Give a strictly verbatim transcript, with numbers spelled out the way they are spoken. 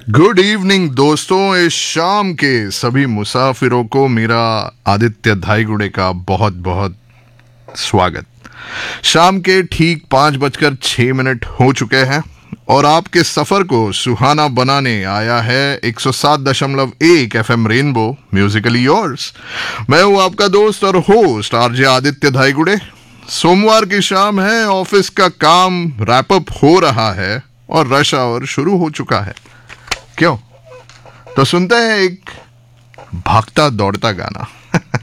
Good evening दोस्तों। इस शाम के सभी मुसाफिरों को मेरा आदित्य धाईगुड़े का बहुत बहुत स्वागत। शाम के ठीक पाँच बजकर छः मिनट हो चुके हैं और आपके सफ़र को सुहाना बनाने आया है एक सौ सात दशमलव एक F M rainbow Musically yours. मैं हूँ आपका दोस्त और होस्ट आरजे आदित्य धाईगुड़े। सोमवार की शाम है, ऑफिस का काम रैप अप हो रहा है और रश आवर शुरू हो चुका है। क्यों? तो सुनते हैं एक भागता दौड़ता गाना।